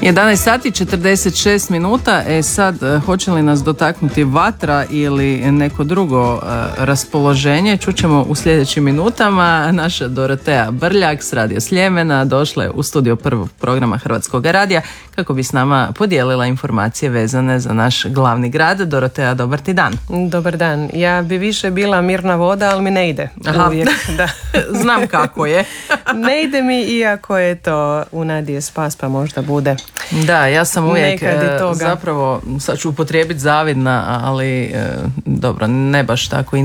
11 sati 46 minuta. Sad, hoće li nas dotaknuti vatra ili neko drugo raspoloženje, čućemo u sljedećim minutama. Naša Dorotea Brljak s Radio Sljemena došla je u studio prvog programa Hrvatskog radija kako bi s nama podijelila informacije vezane za naš glavni grad. Dorotea, dobar ti dan. Dobar dan. Ja bi više bila mirna voda, ali mi ne ide. Uvijek, da. Znam kako je. Ne ide mi, iako je to u nadi je spas, pa možda bude. Da, ja sam uvijek zapravo, sad ću upotrijebiti zavidna, ali dobro, ne baš tako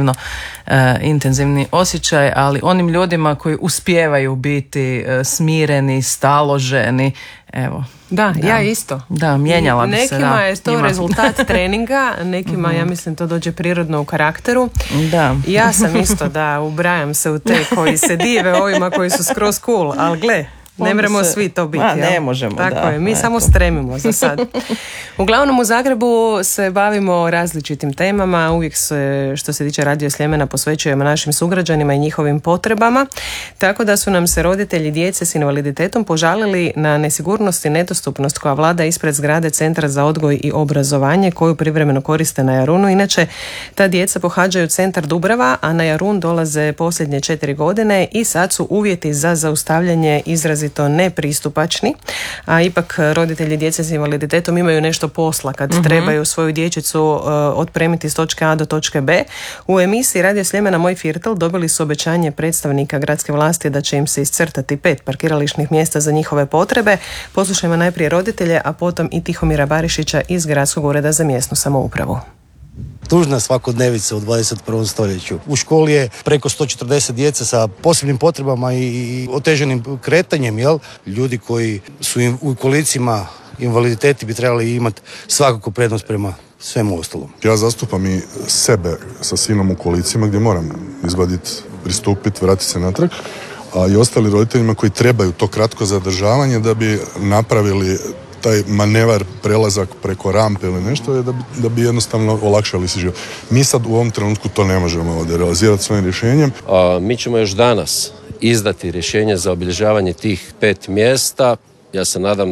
intenzivni osjećaj, ali onim ljudima koji uspijevaju biti smireni, staloženi, evo. Da, ja isto. Da, mijenjala bi se. Nekima je to rezultat treninga, nekima, ja mislim, to dođe prirodno u karakteru. Da. Ja sam isto, da, ubrajam se u te koji se dive ovima koji su skroz cool, ali gle, ne moramo svi to biti. Ne možemo, tako je, mi samo stremimo za sad. Uglavnom u Zagrebu se bavimo različitim temama, uvijek se, što se tiče Radio Sljemena, posvećujemo našim sugrađanima i njihovim potrebama, tako da su nam se roditelji djece s invaliditetom požalili na nesigurnost i nedostupnost koja vlada ispred zgrade Centra za odgoj i obrazovanje koju privremeno koriste na Jarunu. Inače, ta djeca pohađaju Centar Dubrava, a na Jarun dolaze posljednje 4 godine i sad su uvjeti za zaustavljanje izrazito nepristupačni, a ipak roditelji djece s invaliditetom imaju nešto posla kad trebaju svoju dječicu otpremiti s točke A do točke B. U emisiji Radio Sljemena Moj Firtel dobili su obećanje predstavnika gradske vlasti da će im se iscrtati 5 parkirališnih mjesta za njihove potrebe. Poslušajmo najprije roditelje, a potom i Tihomira Barišića iz Gradskog ureda za mjesnu samoupravu. Tužna svakodnevica u 21. stoljeću. U školi je preko 140 djece sa posebnim potrebama i oteženim kretanjem, jel? Ljudi koji su u kolicima invaliditeti bi trebali imati svakako prednost prema svemu ostalom. Ja zastupam i sebe sa sinom u kolicima gdje moram izvaditi, pristupiti, vratiti se natrag, a i ostali roditeljima koji trebaju to kratko zadržavanje da bi napravili taj manevar, prelazak preko rampe ili nešto je da bi jednostavno olakšali si život. Mi sad u ovom trenutku to ne možemo ovdje realizirati svojim rješenjem. Mi ćemo još danas izdati rješenje za obilježavanje tih 5 mjesta. Ja se nadam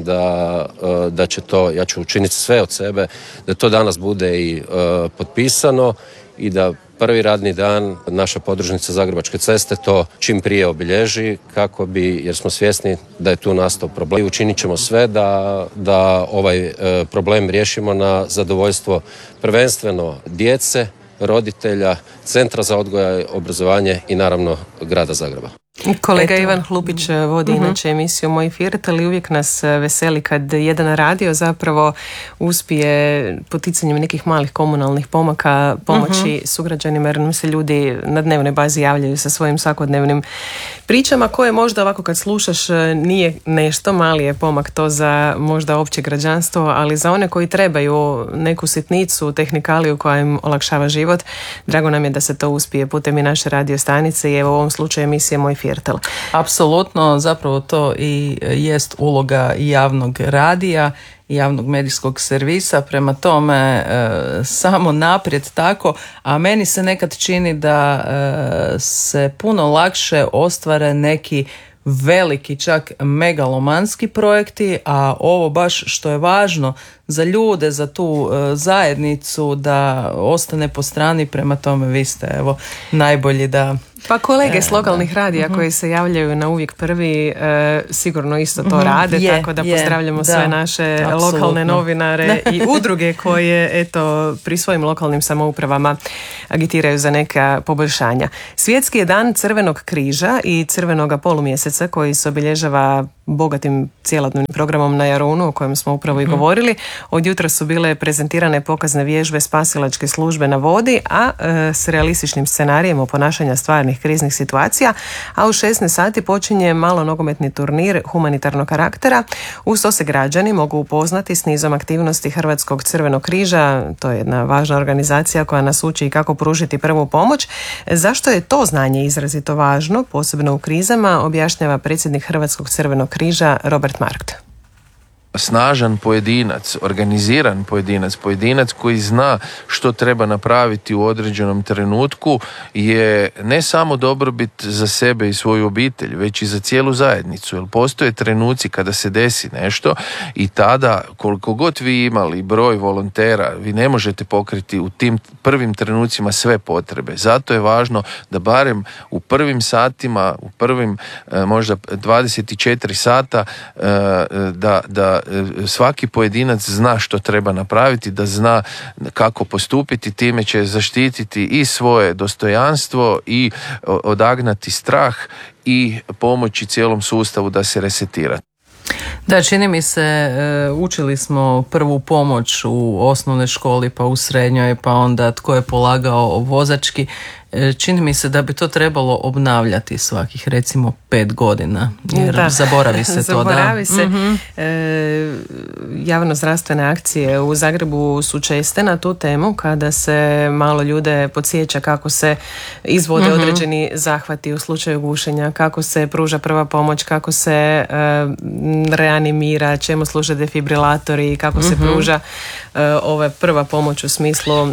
da će to, ja ću učiniti sve od sebe, da to danas bude i potpisano i da prvi radni dan naša podružnica Zagrebačke ceste to čim prije obilježi kako bi, jer smo svjesni da je tu nastao problem. I učinit ćemo sve da ovaj problem riješimo na zadovoljstvo prvenstveno djece, roditelja, Centra za odgoj i obrazovanje i naravno grada Zagreba. Kolega Ivan Hlupić vodi inače emisiju Moj Firtel i uvijek nas veseli kad jedan radio zapravo uspije poticanjem nekih malih komunalnih pomaka pomoći sugrađanima, jer nam se ljudi na dnevnoj bazi javljaju sa svojim svakodnevnim pričama koje možda ovako kad slušaš nije nešto, mali je pomak to za možda opće građanstvo, ali za one koji trebaju neku sitnicu, tehnikaliju koja im olakšava život, drago nam je da se to uspije putem i naše radio stanice i evo u ovom slučaju emisije Moj Firtel. Apsolutno, zapravo to i jest uloga javnog radija i javnog medijskog servisa, prema tome samo naprijed tako, a meni se nekad čini da se puno lakše ostvare neki veliki, čak megalomanski projekti, a ovo baš što je važno za ljude, za tu zajednicu da ostane po strani, prema tome vi ste evo najbolji da... Pa kolege s lokalnih radija koji se javljaju na Uvijek prvi sigurno isto to rade, tako da pozdravljamo sve naše lokalne novinare i udruge koje eto pri svojim lokalnim samoupravama agitiraju za neka poboljšanja. Svjetski je dan Crvenog križa i Crvenoga polumjeseca koji se obilježava bogatim cjelodnevnim programom na Jarunu o kojem smo upravo i govorili. Od jutra su bile prezentirane pokazne vježbe spasilačke službe na vodi, a s realističnim scenarijem ponašanja stvarnih kriznih situacija, a u 16 sati počinje malo nogometni turnir humanitarnog karaktera. Uz to se građani mogu upoznati s nizom aktivnosti Hrvatskog crvenog križa, to je jedna važna organizacija koja nas uči kako pružiti prvu pomoć. Zašto je to znanje izrazito važno, posebno u krizama, objašnjava predsjednik Hrvatskog crvenog križa Robert Markt. snažan pojedinac, organiziran pojedinac koji zna što treba napraviti u određenom trenutku je ne samo dobrobit za sebe i svoju obitelj, već i za cijelu zajednicu. Jer postoje trenuci kada se desi nešto i tada koliko god vi imali broj volontera, vi ne možete pokriti u tim prvim trenucima sve potrebe. Zato je važno da barem u prvim satima, u prvim možda 24 sata da svaki pojedinac zna što treba napraviti, da zna kako postupiti, time će zaštititi i svoje dostojanstvo i odagnati strah i pomoći cijelom sustavu da se resetira. Da, čini mi se, učili smo prvu pomoć u osnovnoj školi, pa u srednjoj, pa onda tko je polagao vozački. Čini mi se da bi to trebalo obnavljati svakih recimo 5 godina, jer zaboravi se to. Zaboravi se. Javno-zdravstvene akcije u Zagrebu su česte na tu temu, kada se malo ljude podsjeća kako se izvode određeni zahvati u slučaju gušenja, kako se pruža prva pomoć, kako se reanimira, čemu služe defibrilatori, kako se pruža ova prva pomoć u smislu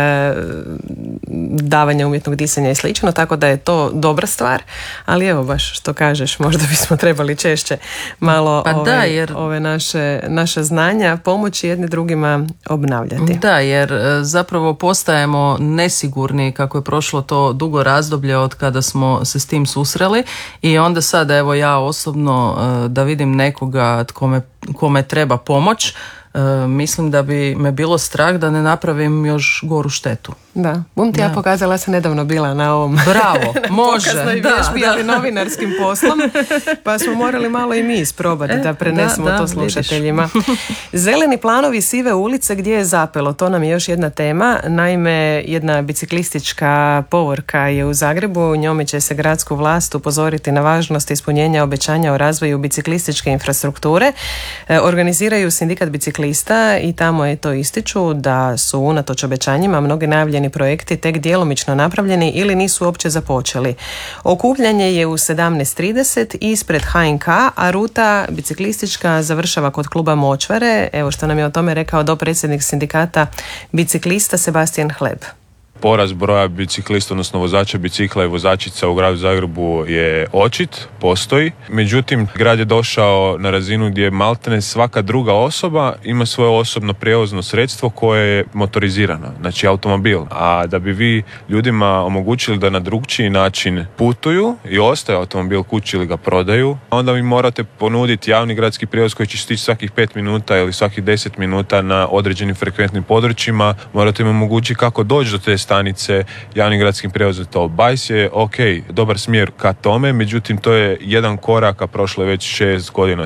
davanja umjetnog disanja i slično, tako da je to dobra stvar, ali evo baš što kažeš, možda bismo trebali češće malo ove naše znanja pomoći jedni drugima obnavljati. Da, jer zapravo postajemo nesigurni kako je prošlo to dugo razdoblje od kada smo se s tim susreli i onda sad evo ja osobno da vidim nekoga kome treba pomoć, mislim da bi me bilo strah da ne napravim još goru štetu. Da, ja pokazala sam nedavno bila na ovom bravo, može, pokaznoj vježbi, ali novinarskim poslom, pa smo morali malo i mi isprobati da prenesemo to slušateljima. Zeleni planovi sive ulice, gdje je zapelo? To nam je još jedna tema. Naime, jedna biciklistička povorka je u Zagrebu, njome će se gradsku vlast upozoriti na važnost ispunjenja obećanja o razvoju biciklističke infrastrukture. Organiziraju sindikat biciklista i tamo je to ističu da su unatoč obećanjima mnogi najavljeni projekti tek djelomično napravljeni ili nisu uopće započeli. Okupljanje je u 17:30 ispred HNK, a ruta biciklistička završava kod kluba Močvare. Evo što nam je o tome rekao dopredsjednik sindikata biciklista Sebastian Hleb. Porast broja biciklista, odnosno vozača bicikla i vozačica u gradu Zagrebu je očit, postoji. Međutim, grad je došao na razinu gdje maltene svaka druga osoba ima svoje osobno prijevozno sredstvo koje je motorizirano, znači automobil. A da bi vi ljudima omogućili da na drugčiji način putuju i ostaje automobil kući ili ga prodaju, onda vi morate ponuditi javni gradski prijevoz koji će stići svakih 5 minuta ili svakih 10 minuta na određenim frekventnim područjima. Morate im omogućiti kako doći do te stanice javnim gradskim prijevozom. To bajs je dobar smjer ka tome, međutim to je jedan korak, a prošlo je već 6 godina,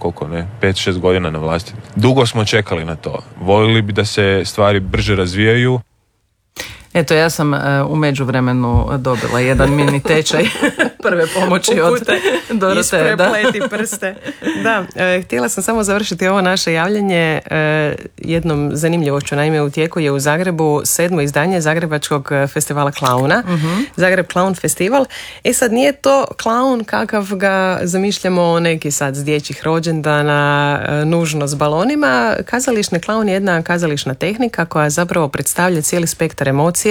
5-6 godina na vlasti. Dugo smo čekali na to. Voljeli bi da se stvari brže razvijaju. Eto, ja sam u međuvremenu dobila jedan mini tečaj prve pomoći od Dorote. Isprepleti prste. Da, htjela sam samo završiti ovo naše javljanje jednom zanimljivošću. Naime, u tijeku je u Zagrebu 7. izdanje Zagrebačkog festivala klauna. Zagreb Clown Festival. Sad nije to klaun kakav ga zamišljamo neki sad s dječjih rođendana, nužno s balonima. Kazališni klaun je jedna kazališna tehnika koja zapravo predstavlja cijeli spektar emocija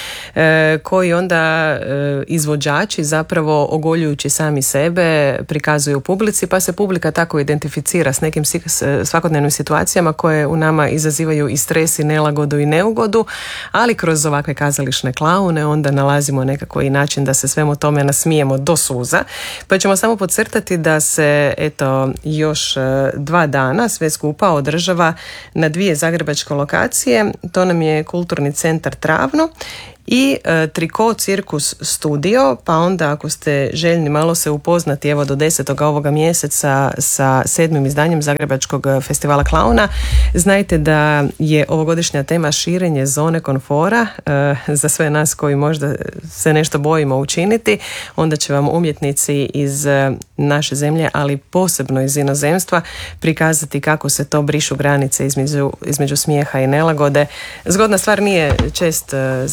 koji onda izvođači zapravo ogoljujući sami sebe prikazuju publici, pa se publika tako identificira s nekim svakodnevnim situacijama koje u nama izazivaju i stres i nelagodu i neugodu, ali kroz ovakve kazališne klaune onda nalazimo nekako i način da se svemu tome nasmijemo do suza. Pa ćemo samo podcrtati da se još 2 dana sve skupa održava na 2 zagrebačke lokacije. To nam je Kulturni centar Travno i Triko Cirkus Studio, pa onda ako ste željni malo se upoznati evo do 10. ovoga mjeseca sa 7. izdanjem Zagrebačkog festivala klauna, znajte da je ovogodišnja tema širenje zone komfora za sve nas koji možda se nešto bojimo učiniti. Onda će vam umjetnici iz naše zemlje, ali posebno iz inozemstva, prikazati kako se to brišu granice između smijeha i nelagode. Zgodna stvar, nije čest zapravo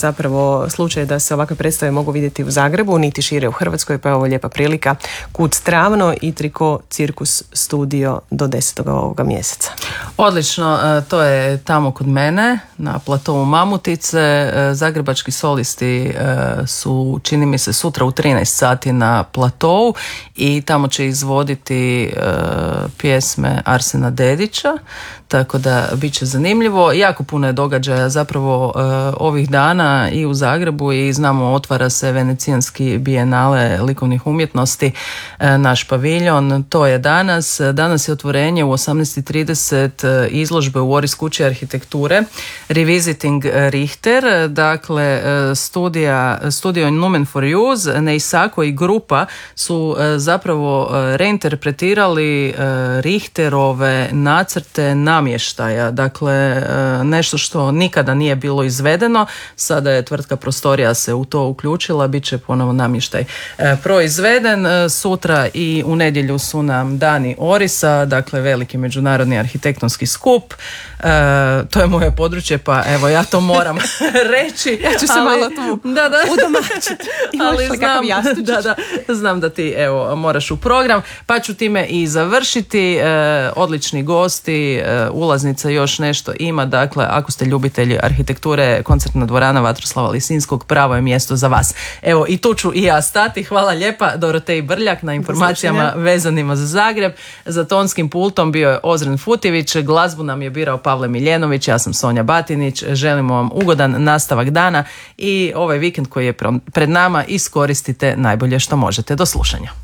zapravo slučaj da se ovakve predstave mogu vidjeti u Zagrebu, niti šire u Hrvatskoj, pa je ovo lijepa prilika. Kud Stravno i Triko Cirkus studio do 10. ovoga mjeseca. Odlično, to je tamo kod mene na platovu Mamutice. Zagrebački solisti su, čini mi se, sutra u 13 sati na platovu i tamo će izvoditi pjesme Arsena Dedića, tako da bit će zanimljivo. Jako puno je događaja zapravo ovih dana i u Zagrebu i znamo, otvara se Venecijanski bijenale likovnih umjetnosti, naš paviljon, to je danas. Danas je otvorenje u 18:30 izložbe u Oris kući arhitekture Revisiting Richter, dakle studio Numen for Use, Neisako i grupa su zapravo reinterpretirali Richterove nacrte namještaja, dakle nešto što nikada nije bilo izvedeno, sada je tvrtka Prostorija se u to uključila, bit će ponovo namještaj proizveden. Sutra i u nedjelju su nam dani Orisa, dakle veliki međunarodni arhitektonski skup. To je moje područje, pa evo ja to moram reći. Ja ću se malo tu udomaćiti. Ali znam da ti evo moraš u program, pa ću time i završiti. Odlični gosti, ulaznica još nešto ima, dakle ako ste ljubitelji arhitekture, koncertna dvorana Vatroslava Lisinskog pravo je mjesto za vas. Evo i tu ću i ja stati. Hvala lijepa Doroteji Brljak na informacijama vezanima za Zagreb. Za tonskim pultom bio je Ozren Futjević, glazbu nam je birao Pavle Miljenović, ja sam Sonja Batinić. Želimo vam ugodan nastavak dana i ovaj vikend koji je pred nama iskoristite najbolje što možete. Do slušanja.